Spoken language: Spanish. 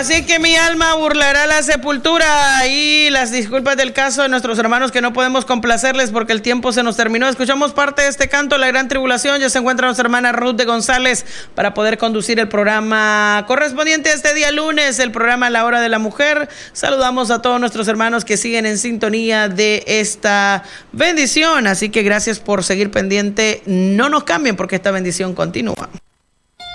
Así que mi alma burlará la sepultura y las disculpas del caso de nuestros hermanos que no podemos complacerles porque el tiempo se nos terminó. Escuchamos parte de este canto, La Gran Tribulación. Ya se encuentra nuestra hermana Ruth de González para poder conducir el programa correspondiente a este día lunes, el programa La Hora de la Mujer. Saludamos a todos nuestros hermanos que siguen en sintonía de esta bendición. Así que gracias por seguir pendiente. No nos cambien porque esta bendición continúa.